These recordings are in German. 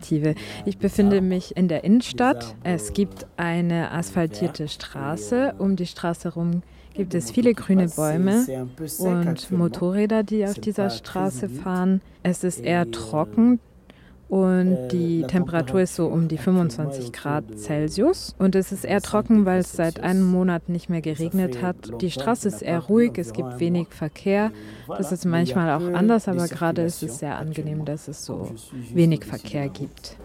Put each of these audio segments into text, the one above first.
Perspektive. Ich befinde mich in der Innenstadt. Es gibt eine asphaltierte Straße. Um die Straße herum gibt es viele grüne Bäume und Motorräder, die auf dieser Straße fahren. Es ist eher trocken. Und die Temperatur ist so um die 25 Grad Celsius. Und es ist eher trocken, weil es seit einem Monat nicht mehr geregnet hat. Die Straße ist eher ruhig, es gibt wenig Verkehr. Das ist manchmal auch anders, aber gerade ist es sehr angenehm, dass es so wenig Verkehr gibt.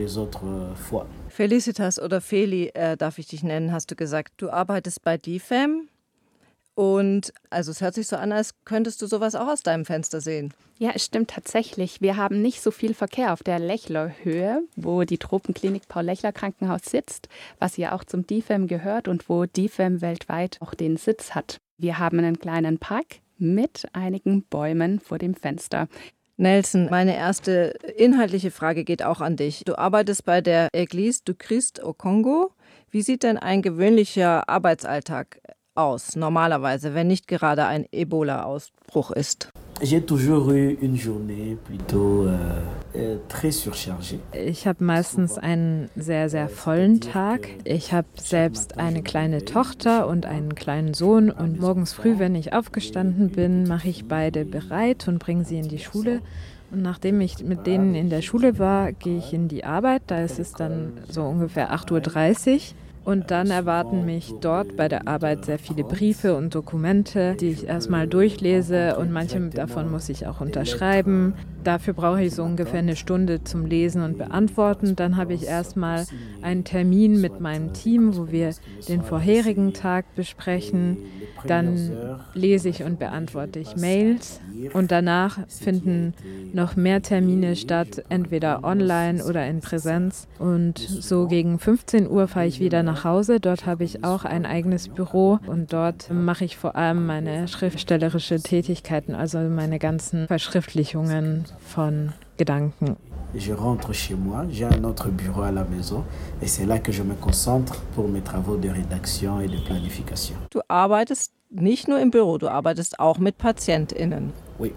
Felicitas oder Feli, darf ich dich nennen, hast du gesagt. Du arbeitest bei DFAM. Und also es hört sich so an, als könntest du sowas auch aus deinem Fenster sehen. Ja, es stimmt tatsächlich. Wir haben nicht so viel Verkehr auf der Lechlerhöhe, wo die Tropenklinik Paul-Lechler-Krankenhaus sitzt, was ja auch zum DFAM gehört und wo DFAM weltweit auch den Sitz hat. Wir haben einen kleinen Park mit einigen Bäumen vor dem Fenster. Nelson, meine erste inhaltliche Frage geht auch an dich. Du arbeitest bei der Église du Christ au Congo. Wie sieht denn ein gewöhnlicher Arbeitsalltag aus, normalerweise, wenn nicht gerade ein Ebola-Ausbruch ist? J'ai toujours eu une journée plutôt très surchargée. Ich habe meistens einen sehr, sehr vollen Tag. Ich habe selbst eine kleine Tochter und einen kleinen Sohn und morgens früh, wenn ich aufgestanden bin, mache ich beide bereit und bringe sie in die Schule. Und nachdem ich mit denen in der Schule war, gehe ich in die Arbeit. Da ist es dann so ungefähr 8:30 Uhr. Und dann erwarten mich dort bei der Arbeit sehr viele Briefe und Dokumente, die ich erstmal durchlese und manche davon muss ich auch unterschreiben. Dafür brauche ich so ungefähr eine Stunde zum Lesen und Beantworten. Dann habe ich erstmal einen Termin mit meinem Team, wo wir den vorherigen Tag besprechen. Dann lese ich und beantworte ich Mails und danach finden noch mehr Termine statt, entweder online oder in Präsenz. Und so gegen 15 Uhr fahre ich wieder nach Hause. Dort habe ich auch ein eigenes Büro und dort mache ich vor allem meine schriftstellerische Tätigkeiten, also meine ganzen Verschriftlichungen von Gedanken. Je rentre chez moi, j'ai un autre bureau à la maison et c'est là que je me concentre pour mes travaux de rédaction et de planification. Du arbeitest nicht nur im Büro, du arbeitest auch mit PatientInnen. Oui.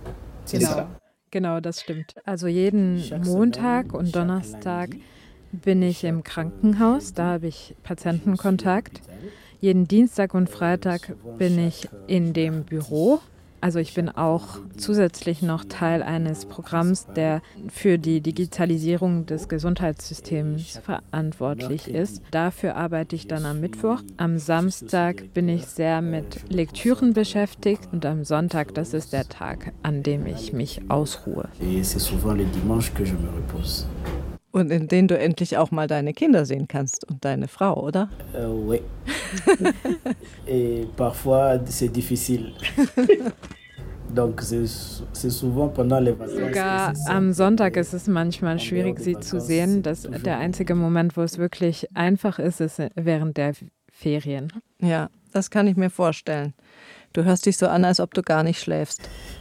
Genau, das stimmt. Also jeden Montag und Donnerstag bin ich im Krankenhaus, da habe ich Patientenkontakt. Jeden Dienstag und Freitag bin ich in dem Büro. Also ich bin auch zusätzlich noch Teil eines Programms, der für die Digitalisierung des Gesundheitssystems verantwortlich ist. Dafür arbeite ich dann am Mittwoch. Am Samstag bin ich sehr mit Lektüren beschäftigt und am Sonntag, das ist der Tag, an dem ich mich ausruhe. Et c'est souvent le dimanche que je me repose. Und in denen du endlich auch mal deine Kinder sehen kannst und deine Frau, oder? Oui. Et parfois, c'est difficile. Donc, c'est souvent pendant les vacances. Sogar am Sonntag ist es manchmal schwierig, sie zu sehen. Der einzige Moment, wo es wirklich einfach ist, ist während der Ferien. Ja, das kann ich mir vorstellen. Du hörst dich so an, als ob du gar nicht schläfst.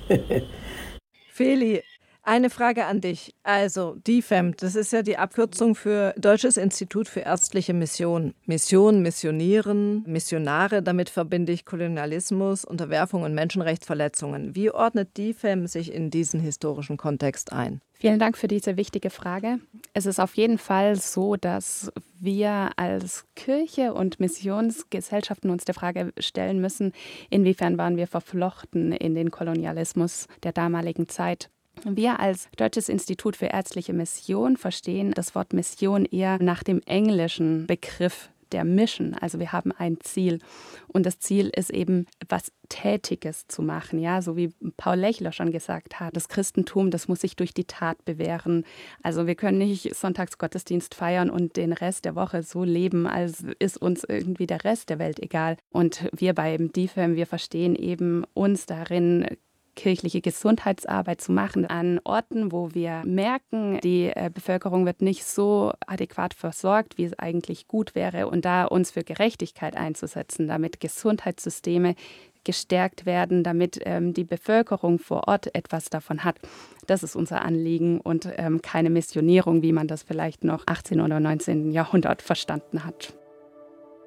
Feli, eine Frage an dich. Also DFAM, das ist ja die Abkürzung für Deutsches Institut für ärztliche Mission. Mission, Missionieren, Missionare, damit verbinde ich Kolonialismus, Unterwerfung und Menschenrechtsverletzungen. Wie ordnet DFAM sich in diesen historischen Kontext ein? Vielen Dank für diese wichtige Frage. Es ist auf jeden Fall so, dass wir als Kirche und Missionsgesellschaften uns der Frage stellen müssen, inwiefern waren wir verflochten in den Kolonialismus der damaligen Zeit. Wir als Deutsches Institut für ärztliche Mission verstehen das Wort Mission eher nach dem englischen Begriff der Mission. Also wir haben ein Ziel und das Ziel ist eben, was Tätiges zu machen. Ja, so wie Paul Lechler schon gesagt hat, das Christentum, das muss sich durch die Tat bewähren. Also wir können nicht Sonntagsgottesdienst feiern und den Rest der Woche so leben, als ist uns irgendwie der Rest der Welt egal. Und wir beim DFAM, wir verstehen eben uns darin, kirchliche Gesundheitsarbeit zu machen an Orten, wo wir merken, die Bevölkerung wird nicht so adäquat versorgt, wie es eigentlich gut wäre, und da uns für Gerechtigkeit einzusetzen, damit Gesundheitssysteme gestärkt werden, damit die Bevölkerung vor Ort etwas davon hat. Das ist unser Anliegen und keine Missionierung, wie man das vielleicht noch 18. oder 19. Jahrhundert verstanden hat.